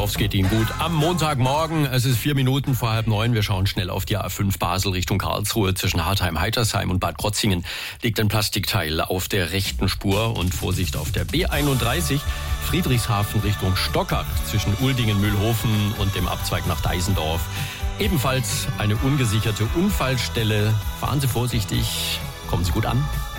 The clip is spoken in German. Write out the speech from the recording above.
hoffe, es geht Ihnen gut. Am Montagmorgen, es ist 4 Minuten vor 8:30. Wir schauen schnell auf die A5 Basel Richtung Karlsruhe. Zwischen Hartheim, Heitersheim und Bad Krotzingen liegt ein Plastikteil auf der rechten Spur. Und Vorsicht auf der B31 Friedrichshafen Richtung Stockach zwischen Uldingen, Mühlhofen und dem Abzweig nach Deisendorf. Ebenfalls eine ungesicherte Unfallstelle. Fahren Sie vorsichtig, kommen Sie gut an.